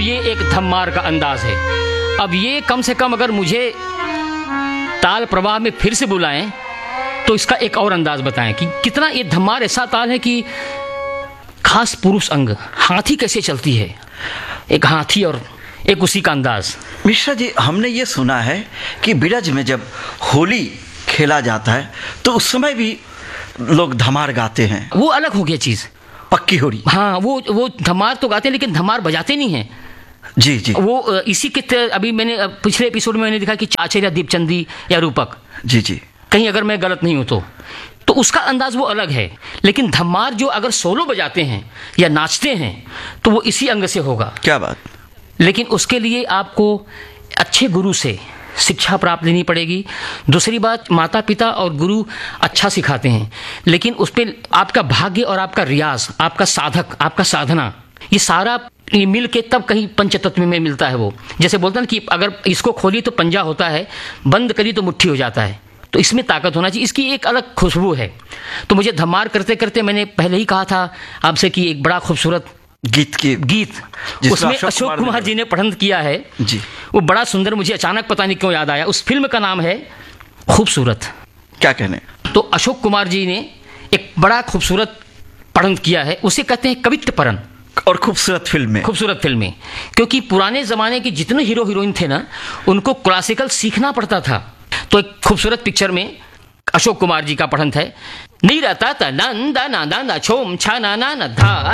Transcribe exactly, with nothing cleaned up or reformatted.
ये एक धम्मार का अंदाज है। अब ये कम से कम अगर मुझे ताल प्रवाह में फिर से बुलाएं तो इसका एक और अंदाज बताएं कि कितना ये धम्मार ऐसा ताल है कि खास पुरुष अंग, हाथी कैसे चलती है, एक हाथी और एक उसी का अंदाज। मिश्रा जी, हमने ये सुना है कि बिरज में जब होली खेला जाता है तो उस समय भी लोग धमार गाते हैं। वो अलग हो गया चीज़, पक्की होली। हाँ, वो वो धमार तो गाते हैं लेकिन धमार बजाते नहीं हैं। जी जी। वो इसी के त- अभी मैंने पिछले एपिसोड में मैंने देखा कि चाचर या दीपचंदी या रूपक, जी जी, कहीं अगर मैं गलत नहीं हूं तो तो उसका अंदाज वो अलग है। लेकिन धमार जो अगर सोलो बजाते हैं या नाचते हैं तो वो इसी अंग से होगा। क्या बात। लेकिन उसके लिए आपको अच्छे गुरु से शिक्षा प्राप्त लेनी पड़ेगी। दूसरी बात, माता पिता और गुरु अच्छा सिखाते हैं, लेकिन उस पर आपका भाग्य और आपका रियाज, आपका साधक, आपका साधना, ये सारा ये मिल के तब कहीं पंचतत्व में मिलता है। वो जैसे बोलते हैं कि अगर इसको खोली तो पंजा होता है, बंद करी तो मुट्ठी हो जाता है। तो इसमें ताकत होना चाहिए, इसकी एक अलग खुशबू है। तो मुझे धमार करते करते मैंने पहले ही कहा था आपसे कि एक बड़ा खूबसूरत गीत की गीत जिसमें उसमें अशोक अशोक कुमार कुमार जी ने पठन किया है जी। वो बड़ा सुंदर, मुझे अचानक पता नहीं क्यों याद आया। उस फिल्म का नाम है खूबसूरत। क्या कहने। तो अशोक कुमार जी ने एक बड़ा खूबसूरत पठन किया है, उसे कहते हैं कवित्त परन। और खूबसूरत फिल्म में खूबसूरत फिल्में, क्योंकि पुराने जमाने के जितने हीरो हीरोइन थे ना, उनको क्लासिकल सीखना पड़ता था। तो एक खूबसूरत पिक्चर में अशोक कुमार जी का पठन है। नीरता नंदा ना छोम छा ना ना धा